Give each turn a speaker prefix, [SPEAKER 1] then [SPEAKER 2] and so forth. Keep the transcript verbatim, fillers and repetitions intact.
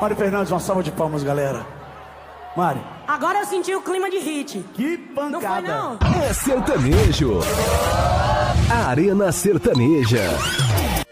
[SPEAKER 1] Mari Fernandes, uma salva de palmas, galera. Mari.
[SPEAKER 2] Agora eu senti o clima de hit.
[SPEAKER 1] Que pancada.
[SPEAKER 2] Não foi, não?
[SPEAKER 3] É sertanejo. Arena Sertaneja.